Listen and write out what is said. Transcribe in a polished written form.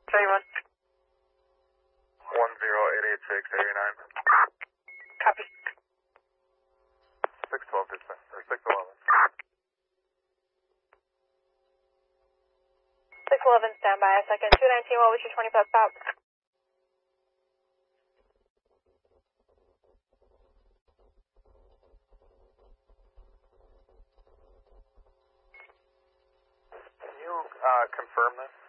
31. 1088689. Copy. 612 dispatch, or 611. 611, standby a second. 219, what was your 20 plus stop? Can you confirm this?